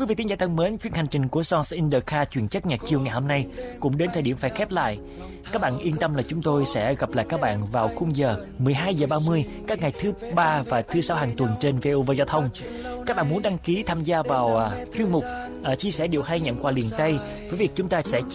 Quý vị thính giả thân mến, chuyến hành trình của Songs in the Car chuyên chất nhạc chiều ngày hôm nay cũng đến thời điểm phải khép lại. Các bạn yên tâm là chúng tôi sẽ gặp lại các bạn vào khung giờ 12 giờ 30 các ngày thứ ba và thứ sáu hàng tuần trên VOV Giao thông. Các bạn muốn đăng ký tham gia vào chuyên mục chia sẻ điều hay nhận quà liền tay với việc chúng ta sẽ